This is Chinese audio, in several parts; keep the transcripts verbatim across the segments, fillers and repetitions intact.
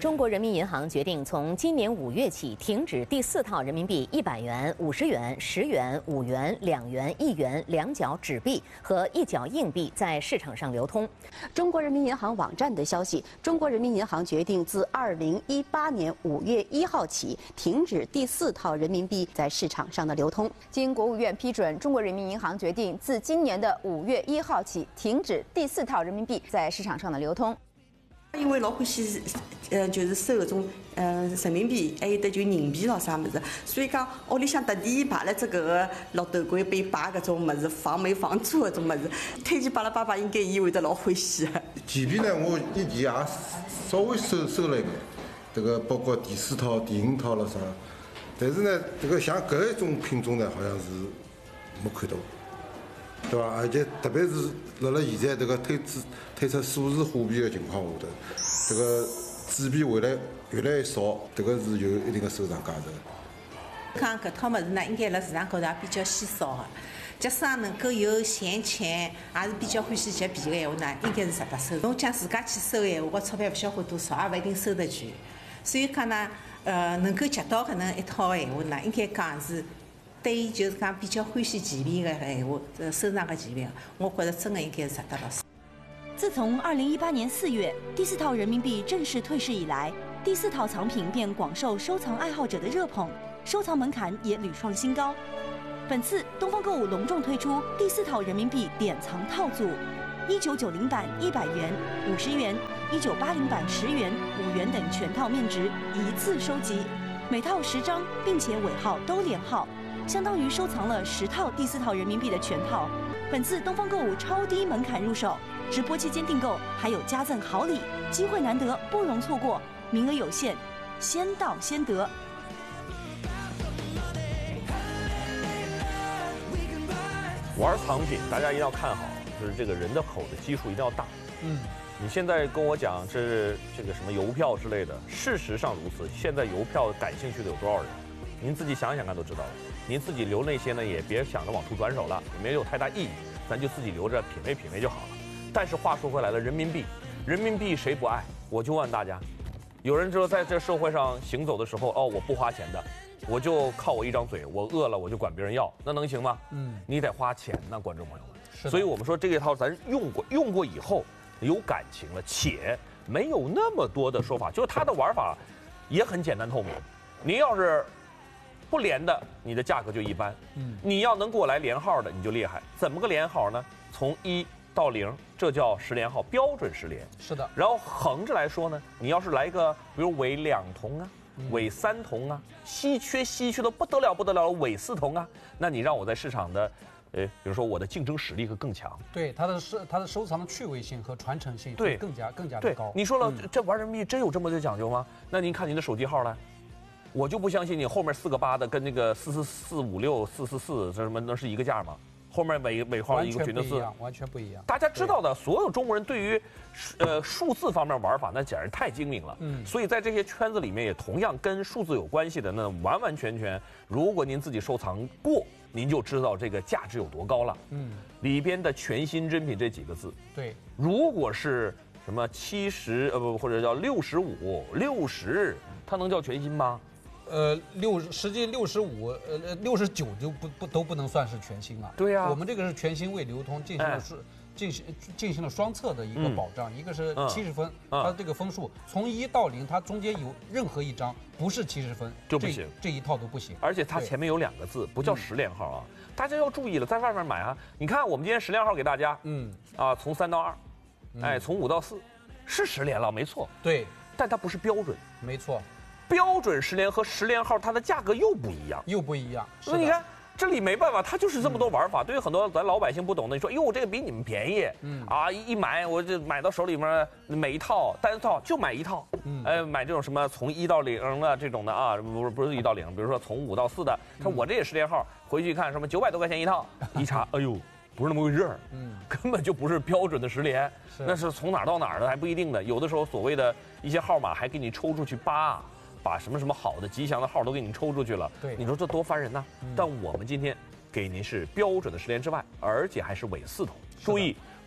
中国人民银行决定从今年五月起停止第四套人民币一百元、五十元、十元、五元、两元、一元两角纸币和一角硬币在市场上流通。 中国人民银行网站的消息，中国人民银行决定自二零一八年五月一号起停止第四套人民币在市场上的流通。 经国务院批准，中国人民银行决定自今年的五月一号起停止第四套人民币在市场上的流通。 因为老欢喜，呃，就是收搿种呃人民币，还有得就人币咯啥物事，所以讲屋里向特地摆了只搿个绿豆柜备摆搿种物事，防霉防蛀搿种物事。推荐巴拉爸爸应该伊会得老欢喜的。 钱币呢，我以前也稍微收收了一眼，这个包括第四套、第五套了啥，但是呢，这个像搿一种品种呢，好像是没看到。 对吧？而且特别是辣辣现在这个推出推出数字货币的情况下头，这个纸币回来越来越少，这个是有一定的收藏价值的。 看搿套物事呢，应该辣市场高头也比较稀少的。假使能够有闲钱，也是比较欢喜捡币个闲话呢，应该是值得收。侬讲自家去收个闲话，搿钞票勿晓得花多少，也勿一定收得全。所以讲呢，呃，能够捡到搿能一套个闲话呢，应该讲是。 对于就是讲比较欢喜钱币的闲话，这收藏个钱币，我觉着真的应该是值得了。 自从二零一八年四月第四套人民币正式退市以来，第四套藏品便广受收藏爱好者的热捧，收藏门槛也屡创新高。本次东方购物隆重推出第四套人民币典藏套组，一九九零版一百元、五十元、一九八零版十元、五元等全套面值一次收集，每套十张，并且尾号都连号。 相当于收藏了十套第四套人民币的全套。本次东方购物超低门槛入手，直播期间订购还有加赠好礼，机会难得，不容错过，名额有限，先到先得。 玩藏品，大家一定要看好，就是这个人的口的基数一定要大。嗯，你现在跟我讲这是这个什么邮票之类的，事实上如此。现在邮票感兴趣的有多少人？您自己想想看都知道了。 您自己留那些呢，也别想着往出转手了，也没有太大意义，咱就自己留着品味品味就好了。但是话说回来了，人民币，人民币谁不爱？我就问大家，有人知道在这社会上行走的时候，哦，我不花钱的，我就靠我一张嘴，我饿了我就管别人要，那能行吗？嗯，你得花钱呐，观众朋友们。所以我们说这一套咱用过，用过以后有感情了，且没有那么多的说法，就是它的玩法也很简单透明。您要是 不连的，你的价格就一般。嗯，你要能过来连号的，你就厉害。怎么个连号呢？从一到零，这叫十连号，标准十连。 是的。然后横着来说呢，你要是来个，比如伪两铜啊，嗯、伪三铜啊，稀缺稀缺的不得了不得了的伪四铜啊，那你让我在市场的，呃，比如说我的竞争实力会更强。 对，它的收它的收藏的趣味性和传承性对更加更加的高。 你说了，嗯、这玩人民币真有这么的讲究吗？那您看您的手机号呢？ 我就不相信你后面四个八的跟那个四四四五六四四四这什么能是一个价吗？后面尾尾号一个群的四， 完全不一样。 大家知道的，所有中国人对于呃数字方面玩法那简直太精明了。嗯，所以在这些圈子里面也同样跟数字有关系的，那完完全全，如果您自己收藏过，您就知道这个价值有多高了。嗯，里边的全新珍品这几个字， 对， 如果是什么七十呃不或者叫六十五六十，它能叫全新吗？ 呃，六实际六十五，呃，六十九就不不都不能算是全新了。 对呀、啊， 我们这个是全新未流通，进行了是、哎、进行进行了双侧的一个保障，嗯、一个是七十分，嗯、它这个分数从一到零，它中间有任何一张不是七十分就不行， 这一套都不行。 而且它前面有两个字，不叫十连号啊，嗯、大家要注意了，在外面买啊，你看我们今天十连号给大家，嗯，啊，从三到二，嗯、哎，从五到四，是十连了，没错， 对， 但它不是标准， 没错。 标准十连和十连号，它的价格又不一样， 又不一样。 所以你看，这里没办法，它就是这么多玩法。嗯、对于很多咱老百姓不懂的，你说，哟，这个比你们便宜，嗯啊，一买我就买到手里面，每一套单套就买一套，嗯，哎，买这种什么从一到零的这种的啊，不是不是一到零，比如说从五到四的，他说我这也十连号，回去一看什么九百多块钱一套，一查，哎呦。 不是那么回事儿，嗯，根本就不是标准的十连，那是从哪儿到哪儿的还不一定的。有的时候所谓的一些号码还给你抽出去八，把什么什么好的吉祥的号都给你抽出去了。对，你说这多烦人呐！嗯、但我们今天给您是标准的十连之外，而且还是伪四筒。注意，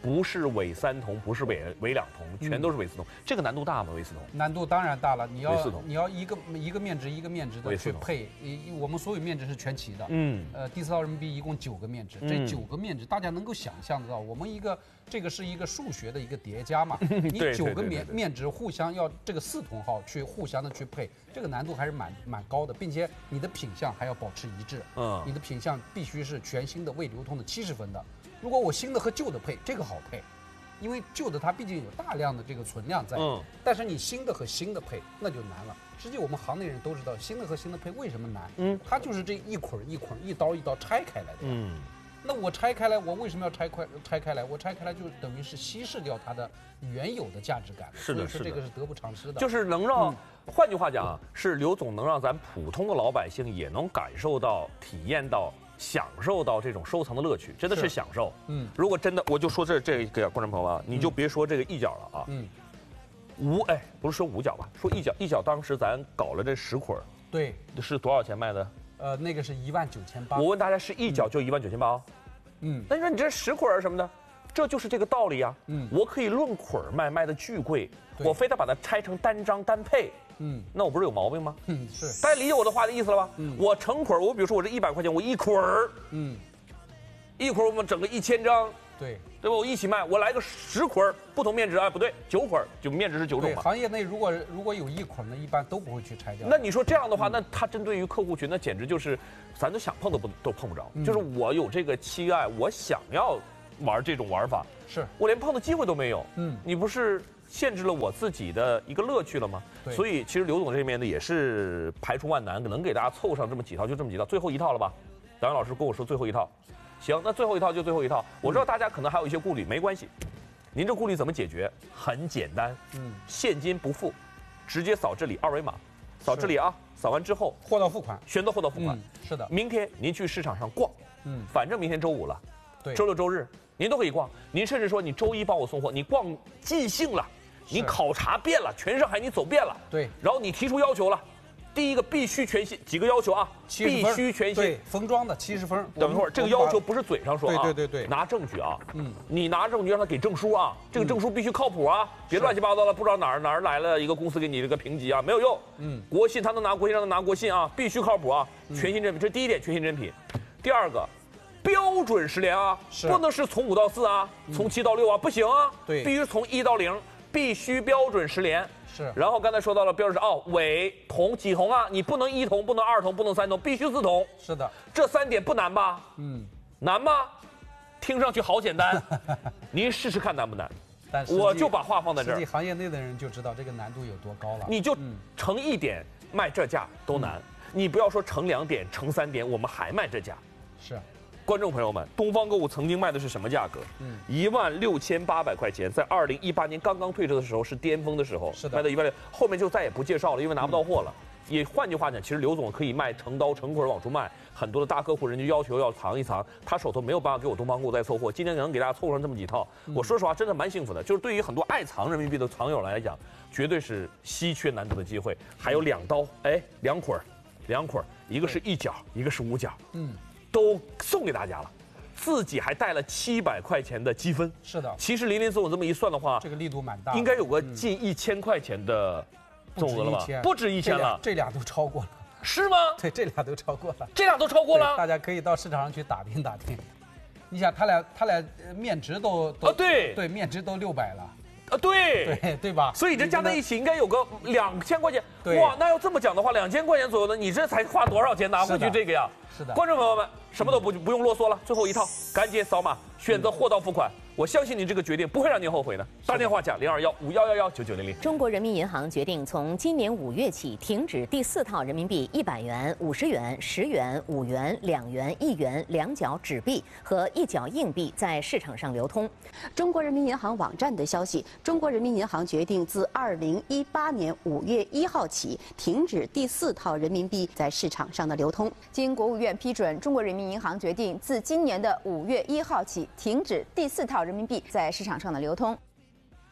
不是伪三同，不是伪伪两同，全都是伪四同。嗯、这个难度大吗？伪四同？ 难度当然大了，你要你要一个一个面值一个面值的去配，我们所有面值是全齐的。嗯，呃，第四套人民币一共九个面值，这九个面值大家能够想象得到，我们一个这个是一个数学的一个叠加嘛，你九个面面值互相要这个四同号去互相的去配，这个难度还是蛮蛮高的，并且你的品相还要保持一致。嗯，你的品相必须是全新的未流通的七十分的。如果我新的和旧的配，这个好配，因为旧的它毕竟有大量的这个存量在。嗯，但是你新的和新的配那就难了。实际我们行内人都知道，新的和新的配为什么难？嗯，它就是这一捆一捆、一刀一刀拆开来的。嗯。那我拆开来，我为什么要拆开拆开来？我拆开来就等于是稀释掉它的原有的价值感。 是的，是的， 这个是得不偿失的。 就是能让，嗯、换句话讲啊，是刘总能让咱普通的老百姓也能感受到、体验到、享受到这种收藏的乐趣，真的是享受。嗯，如果真的，我就说这这个观众朋友啊，你就别说这个一角了啊。嗯。五哎，不是说五角吧？说一角，一角当时咱搞了这十捆， 对， 是多少钱卖的？ 呃，那个是一万九千八。 我问大家，是一角就一万九千八？嗯，那你说你这十捆什么的，这就是这个道理啊。嗯，我可以论捆卖，卖的巨贵，我非得把它拆成单张单配。嗯，那我不是有毛病吗？嗯，是。大家理解我的话的意思了吧？嗯，我成捆，我比如说我这一百块钱，我一捆儿，嗯，一捆我们整个一千张。 对， 对吧？我一起卖，我来个十捆不同面值啊，不对，九捆就面值是九种嘛。 行业内如果如果有一捆的，一般都不会去拆掉。 那你说这样的话，嗯、那他针对于客户群，那简直就是，咱都想碰都不都碰不着。嗯、就是我有这个期待，我想要玩这种玩法， 是我连碰的机会都没有。嗯，你不是限制了我自己的一个乐趣了吗？对。所以其实刘总这边呢，也是排除万难，能给大家凑上这么几套，就这么几套，最后一套了吧？导演老师跟我说最后一套。行，那最后一套就最后一套。我知道大家可能还有一些顾虑，没关系。您这顾虑怎么解决？很简单，嗯，现金不付，直接扫这里二维码，扫这里啊，扫完之后货到付款， 选择货到付款。 嗯、是的。 明天您去市场上逛，嗯，反正明天周五了， 对， 周六周日您都可以逛。您甚至说你周一帮我送货，你逛尽兴了，你考察遍了全上海，你走遍了， 对， 然后你提出要求了。第一个必须全新，几个要求啊？必须全新， 对，封装的七十分。 等一会儿，这个要求不是嘴上说啊， 对对对对， 拿证据啊，嗯，你拿证据让他给证书啊，这个证书必须靠谱啊，别乱七八糟的，不知道哪儿哪儿来了一个公司给你这个评级啊，没有用。嗯，国信他能拿国信，让他拿国信啊，必须靠谱啊，全新真品，这是第一点，全新真品。第二个，标准十连啊，不能是从五到四啊，从七到六啊，不行啊， 对， 必须从一到零，必须标准十连。 是， 然后刚才说到了标准是哦，伪同几同啊？你不能一同，不能二同，不能三同，必须四同。 是的， 这三点不难吧？嗯，难吗？听上去好简单，您试试看难不难？ 但是我就把话放在这儿， 实际行业内的人就知道这个难度有多高了。 你就乘一点卖这价都难，嗯、你不要说乘两点、乘三点，我们还卖这价。 是。 观众朋友们，东方购物曾经卖的是什么价格？嗯，一万六千八百块钱，在二零一八年刚刚推出的时候是巅峰的时候， 是的， 卖到一万六，后面就再也不介绍了，因为拿不到货了。嗯、也换句话讲，其实刘总可以卖成刀成捆往出卖，很多的大客户人家要求要藏一藏，他手头没有办法给我东方购物再凑货，今天能给大家凑上这么几套，嗯、我说实话真的蛮幸福的。就是对于很多爱藏人民币的藏友来讲，绝对是稀缺难得的机会。还有两刀，哎，两捆，两捆，一个是一角，一个是五角，嗯，都送给大家了。自己还带了七百块钱的积分， 是的。 其实零零总总这么一算的话， 这个力度蛮大， 应该有个近一千块钱的总额了吧？不止一千了， 这俩都超过了， 是吗？ 对，这俩都超过了， 这俩都超过了。 大家可以到市场上去打听打听。你想，他俩他俩面值都都啊，对对，面值都六百了。 啊，对对对吧？ 所以这加在一起应该有个两千块钱。哇，那要这么讲的话，两千块钱左右的，你这才花多少钱拿回去这个呀？ 是的， 观众朋友们，什么都不不用啰嗦了，最后一套，赶紧扫码选择货到付款。我相信您这个决定不会让您后悔的。打电话讲零二幺五幺幺幺九九零零。 中国人民银行决定从今年五月起停止第四套人民币一百元、五十元、十元、五元、两元、一元两角纸币和一角硬币在市场上流通。 中国人民银行网站的消息，中国人民银行决定自二零一八年五月一号起停止第四套人民币在市场上的流通。 经国务院批准，中国人民银行决定自今年的五月一号起停止第四套人民币在市场上的流通。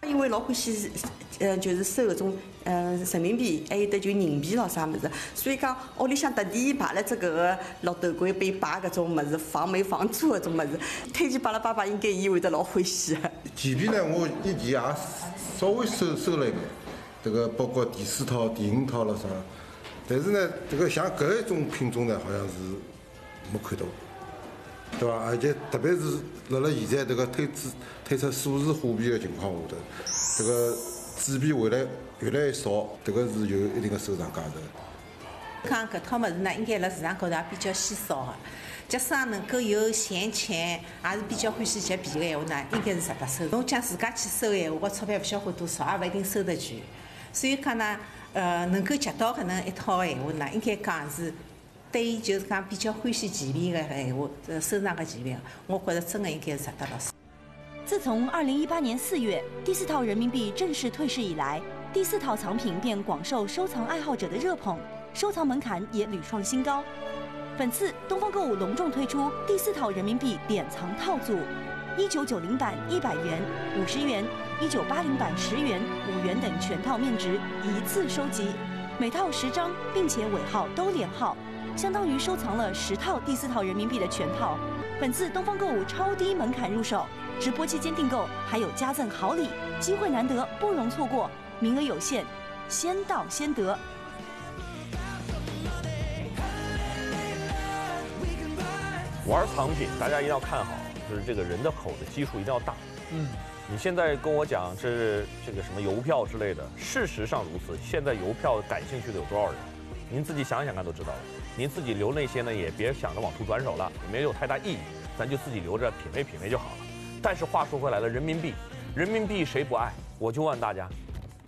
因为老欢喜，呃，就是收搿种呃人民币，还有得就人民咯啥物事，所以讲屋里向特地摆了只搿个绿豆柜备摆搿种物事，防霉防蛀搿种物事。推荐巴拉爸爸，应该伊会得老欢喜的。 前边呢，我以前也稍微收收了一眼，这个包括第四套、第五套了啥，但是呢，这个像搿一种品种呢，好像是没看到。 对吧？而且特别是辣辣现在这个推出推出数字货币的情况下头，这个纸币回来越来越少，这个是有一定的收藏价值。 讲搿套物事呢，应该辣市场高头也比较稀少的。假使能够有闲钱，也是比较欢喜捡便宜的闲话呢，应该是值得收。侬讲自家去收的闲话，钞票勿晓得花多少，也勿一定收得全。所以讲呢，呃，能够捡到搿能一套的闲话呢，应该讲是。 对于就是讲比较欢喜钱币的闲话，呃，收藏个钱币，我觉着真的应该是值得了。 自从二零一八年四月第四套人民币正式退市以来，第四套藏品便广受收藏爱好者的热捧，收藏门槛也屡创新高。本次东方购物隆重推出第四套人民币典藏套组，一九九零版一百元、五十元，一九八零版十元、五元等全套面值一次收集，每套十张，并且尾号都连号。 相当于收藏了十套第四套人民币的全套。本次东方购物超低门槛入手，直播期间订购还有加赠好礼，机会难得，不容错过，名额有限，先到先得。 玩藏品，大家一定要看好，就是这个人的口的基数一定要大。嗯，你现在跟我讲这是这个什么邮票之类的，事实上如此。现在邮票感兴趣的有多少人？您自己想想看都知道了。 您自己留那些呢，也别想着往出转手了，也没有太大意义，咱就自己留着品味品味就好了。但是话说回来了，人民币，人民币谁不爱？我就问大家，